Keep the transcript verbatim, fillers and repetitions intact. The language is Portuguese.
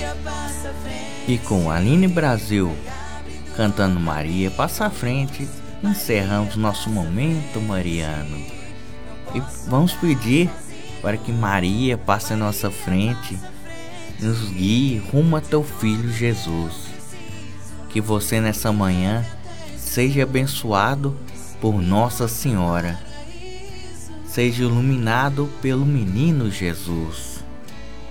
E com Aline Brasil cantando Maria Passa à Frente, encerramos nosso momento mariano. E vamos pedir para que Maria passe à nossa frente, nos guie rumo a teu Filho Jesus. Que você nessa manhã seja abençoado por Nossa Senhora, seja iluminado pelo menino Jesus.